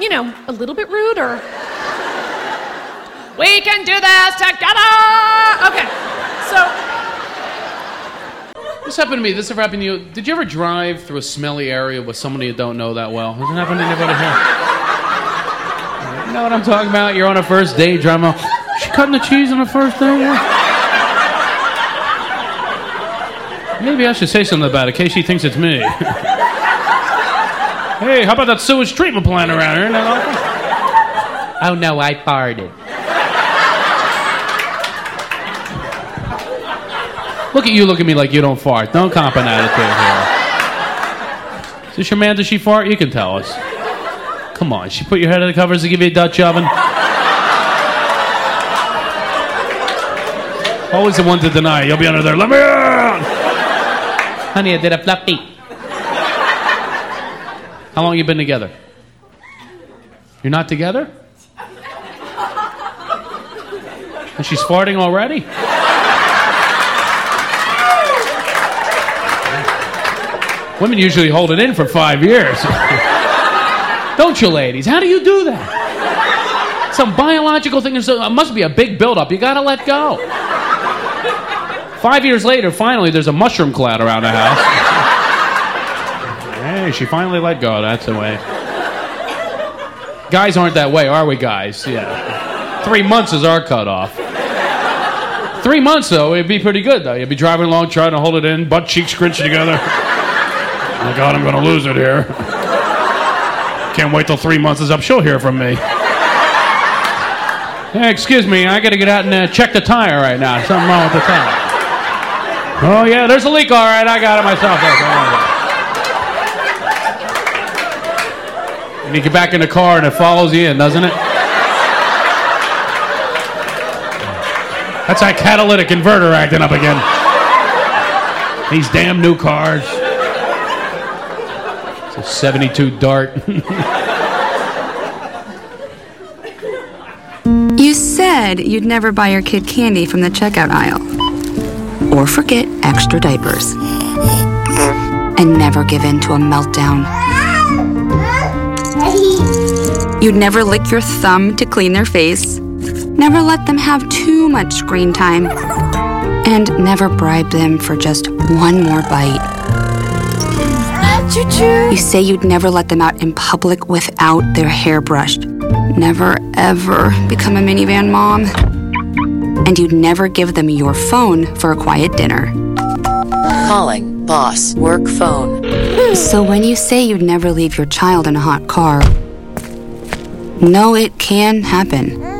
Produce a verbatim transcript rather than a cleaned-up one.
you know, a little bit rude, or... We can do this together! Okay, so... This happened to me. This ever happened to you? Did you ever drive through a smelly area with somebody you don't know that well? Has it happened to anybody here? You know what I'm talking about? You're on a first date, driving around. She cutting the cheese on the first date? Yeah. Maybe I should say something about it in case she thinks it's me. Hey, how about that sewage treatment plant around here? Isn't that awful? Oh no, I farted. Look at you, look at me like you don't fart. Don't cop an attitude here. Is this your man? Does she fart? You can tell us. Come on, she put your head in the covers to give you a Dutch oven? Always the one to deny. You'll be under there. Let me out! Honey, I did a fluffy. How long you been together? You're not together? And she's farting already? Women usually hold it in for five years. Don't you, ladies? How do you do that? Some biological thing. It must be a big buildup. You gotta let go. Five years later, finally, there's a mushroom cloud around the house. Hey, she finally let go. That's the way. Guys aren't that way, are we, guys? Yeah. Three months is our cutoff. Three months, though, it'd be pretty good, though. You'd be driving along, trying to hold it in, butt cheeks scrunched together. Oh, my God, I'm going to lose it here. Can't wait till three months is up. She'll hear from me. Hey, excuse me, I got to get out and uh, check the tire right now. Something wrong with the tire. Oh, yeah, there's a leak, all right. I got it myself. And you get back in the car and it follows you in, doesn't it? That's that catalytic converter acting up again. These damn new cars. It's a seventy-two Dart. You said you'd never buy your kid candy from the checkout aisle. Or forget extra diapers. And never give in to a meltdown. You'd never lick your thumb to clean their face. Never let them have too much screen time. And never bribe them for just one more bite. You say you'd never let them out in public without their hair brushed. Never, ever become a minivan mom. And you'd never give them your phone for a quiet dinner. Calling boss work phone. So when you say you'd never leave your child in a hot car, no, it can happen.